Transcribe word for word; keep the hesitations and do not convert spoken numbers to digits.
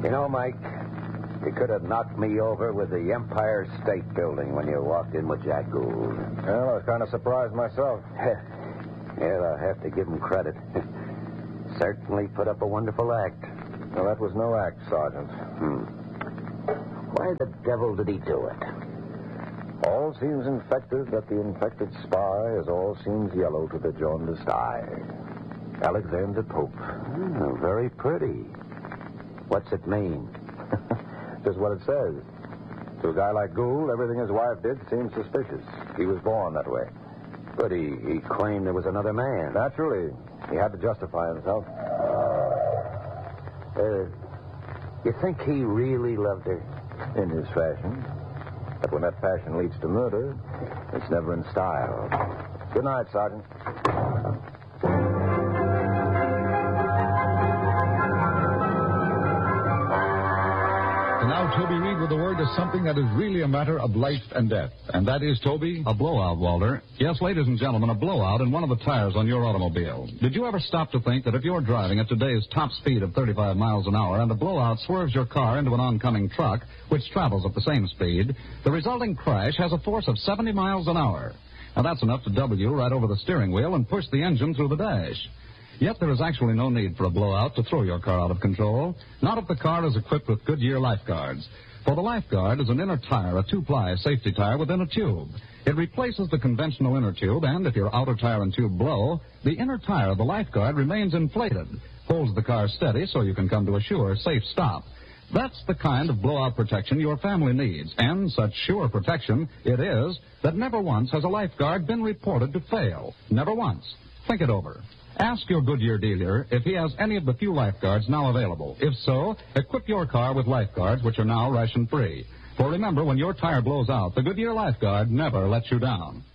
You know, Mike, you could have knocked me over with the Empire State Building when you walked in with Jack Gould. Well, I was kind of surprised myself. Yeah, I have to give him credit. Certainly put up a wonderful act. Well, that was no act, Sergeant. Hmm. Why the devil did he do it? All seems infected that the infected spy, as all seems yellow to the jaundiced eye. Alexander Pope. Oh, very pretty. What's it mean? Just what it says. To a guy like Gould, everything his wife did seems suspicious. He was born that way. But he, he claimed there was another man. Naturally. He had to justify himself. Uh, you think he really loved her? In his fashion. But when that passion leads to murder, it's never in style. Good night, Sergeant. And now Toby Reed with the word to something that is really a matter of life and death. And that is, Toby? A blowout, Walter. Yes, ladies and gentlemen, a blowout in one of the tires on your automobile. Did you ever stop to think that if you're driving at today's top speed of thirty-five miles an hour and a blowout swerves your car into an oncoming truck, which travels at the same speed, the resulting crash has a force of seventy miles an hour. Now, that's enough to double you right over the steering wheel and push the engine through the dash. Yet there is actually no need for a blowout to throw your car out of control, not if the car is equipped with Goodyear Lifeguards. For the Lifeguard is an inner tire, a two-ply safety tire within a tube. It replaces the conventional inner tube, and if your outer tire and tube blow, the inner tire of the Lifeguard remains inflated, holds the car steady so you can come to a sure, safe stop. That's the kind of blowout protection your family needs, and such sure protection it is that never once has a Lifeguard been reported to fail. Never once. Think it over. Ask your Goodyear dealer if he has any of the few Lifeguards now available. If so, equip your car with Lifeguards, which are now ration-free. For remember, when your tire blows out, the Goodyear Lifeguard never lets you down.